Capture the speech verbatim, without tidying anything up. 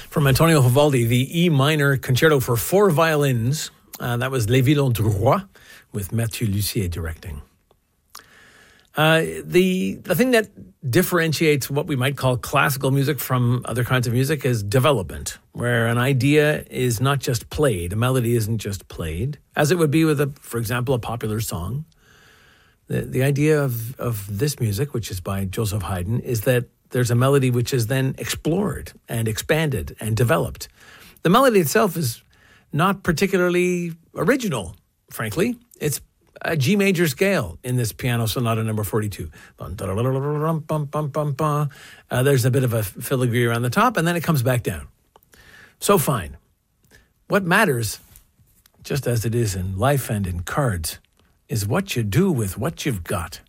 From Antonio Vivaldi, the E minor concerto for four violins. Uh, that was Les Violons du Roi, with Mathieu Lussier directing. Uh, the the thing that differentiates what we might call classical music from other kinds of music is development, where an idea is not just played, a melody isn't just played, as it would be with, a, for example, a popular song. The, the idea of, of this music, which is by Joseph Haydn, is that there's a melody which is then explored and expanded and developed. The melody itself is not particularly original, frankly. It's a G major scale in this piano sonata number forty-two. Uh, there's a bit of a filigree around the top, and then it comes back down. So fine. What matters, just as it is in life and in cards, is what you do with what you've got.